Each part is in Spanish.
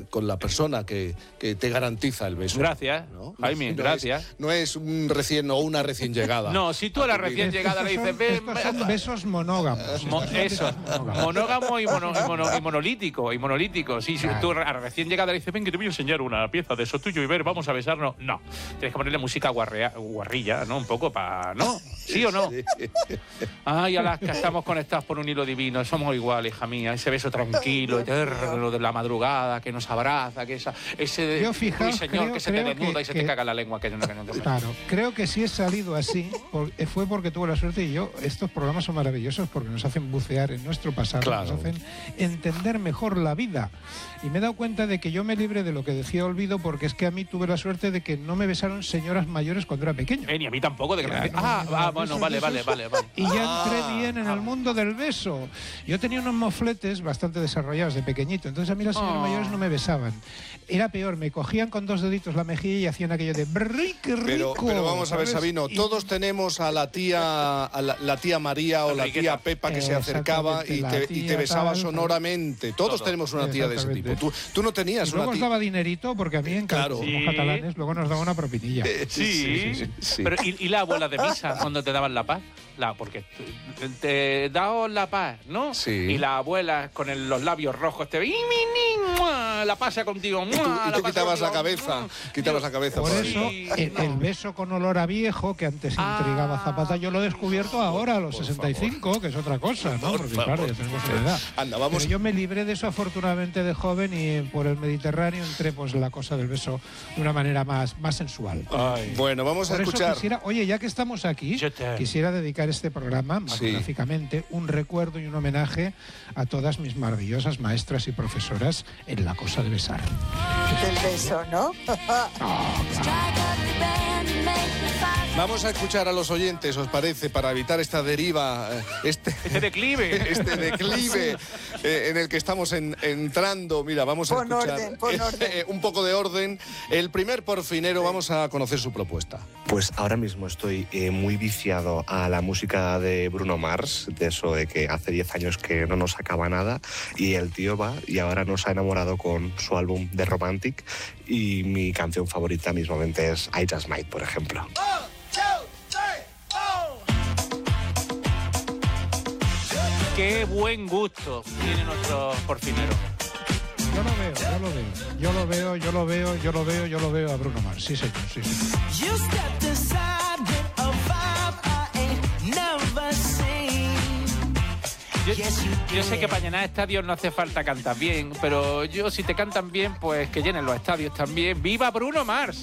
con la persona que te garantiza el beso. Gracias, ¿no? Jaime, gracias. No es un recién o una recién llegada. No, si tú a la recién llegada le dices... Estos son besos monógamos. Eso, monógamo y monolítico. Sí, Claro. si tú a la recién llegada le dices, ven que te voy a enseñar una pieza de eso tuyo y ver, vamos a besarnos. No, tienes que ponerle música guarrilla, ¿no? Un poco para... ¿No? ¿Sí o no? Ay, Alaska, estamos conectados por un hilo divino, somos iguales, hija mía. Ese beso tranquilo, eterno, de la madrugada, que nos abraza, que ese Yo, fijaos, señor que se te creo desnuda y se te caga la lengua. Que no. Claro, creo que si he salido así fue porque tuve la suerte y estos programas son maravillosos porque nos hacen bucear en nuestro pasado, claro. nos hacen entender mejor la vida. Y me he dado cuenta de que yo me libré de lo que decía Olvido porque es que a mí tuve la suerte de que no me besaron señoras mayores cuando era pequeño. Ni a mí tampoco. De que me... bueno, vale. Y ya entré bien en el mundo del beso. Yo tenía unos mofletes bastante desarrollados de pequeñito, entonces a mí las señoras mayores no me besaban. Era peor, me cogían con 2 deditos la mejilla y hacían aquello de ¡brrr, qué rico! Pero vamos a ver, ¿sabes? Sabino, todos tenemos a la tía María o la tía Pepa que se acercaba y te besaba sonoramente. Todos tenemos una tía de ese tipo. Tú no tenías y luego una os tía. daba dinerito porque a mí en Claro. como catalanes luego nos daba una propinilla. Sí. Pero ¿y la abuela de misa cuando te daban la paz? Porque te daban la paz, ¿no? Sí. Y la abuela con los labios rojos te ve, la pasa contigo. Y tú quitabas la cabeza. Quitabas la cabeza. Por ahí. eso, el beso con olor a viejo, que antes intrigaba a Zapata, yo lo he descubierto ahora, a los 65, que es otra cosa, ¿no? Porque claro, ya tenemos una edad. Anda, vamos. Pero yo me libré de eso afortunadamente de joven y por el Mediterráneo entré pues la cosa del beso de una manera más sensual. Ay. Bueno, vamos a Por escuchar. eso oye, ya que estamos aquí, quisiera dedicar este programa, magníficamente, un recuerdo y un homenaje a todas mis maravillosas maestras y profesoras en la cosa de besar. Del beso, ¿no? Vamos a escuchar a los oyentes, ¿os parece? Para evitar esta deriva, este declive. Este declive en el que estamos entrando. Mira, vamos a escuchar Pon orden. un poco de orden. El primer porfinero, vamos a conocer su propuesta. Pues ahora mismo estoy muy viciado a la música de Bruno Mars, de eso de que hace 10 años que no nos sacaba nada, y el tío va y ahora nos ha enamorado con su álbum The Romantic, y mi canción favorita mismamente es I Just Might, por ejemplo. Qué buen gusto tiene nuestro porfinero. Yo lo veo a Bruno Mars, sí señor. Yo sé que para llenar estadios no hace falta cantar bien, pero si te cantan bien, pues que llenen los estadios también. ¡Viva Bruno Mars!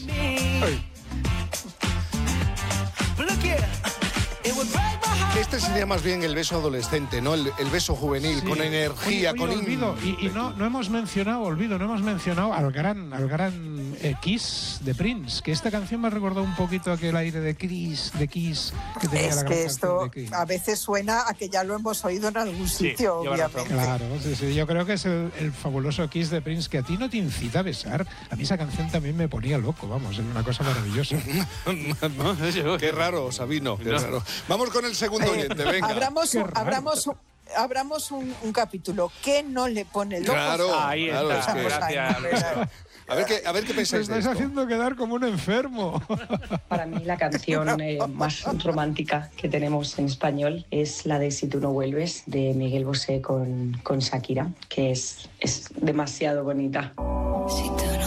Este sería más bien el beso adolescente, ¿no? El beso juvenil, con energía, con Olvido, y no hemos mencionado al gran Kiss de Prince, que esta canción me ha recordado un poquito aquel aire de Kiss que tenía la gran que esto canción de Kiss. a veces suena a que ya lo hemos oído en algún sitio, obviamente. Claro, sí, yo creo que es el fabuloso Kiss de Prince, que a ti no te incita a besar. A mí esa canción también me ponía loco, vamos, era una cosa maravillosa. Qué raro, Sabino, qué raro. Vamos con el segundo oyente, venga. Abramos un capítulo. ¿Qué no le pone loco? Claro, ahí está. es que... Gracias. A ver qué pensáis de Estás esto. haciendo quedar como un enfermo. Para mí la canción más romántica que tenemos en español es la de Si tú no vuelves, de Miguel Bosé con Shakira, que es demasiado bonita. Si tú no